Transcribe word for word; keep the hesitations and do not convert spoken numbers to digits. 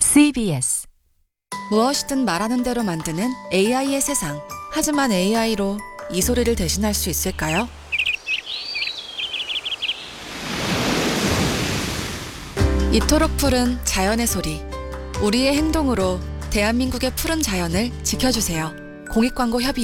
씨비에스 무엇이든 말하는 대로 만드는 에이아이의 세상. 하지만 에이아이로 이 소리를 대신할 수 있을까요? 이토록 푸른 자연의 소리. 우리의 행동으로 대한민국의 푸른 자연을 지켜주세요. 공익광고 협의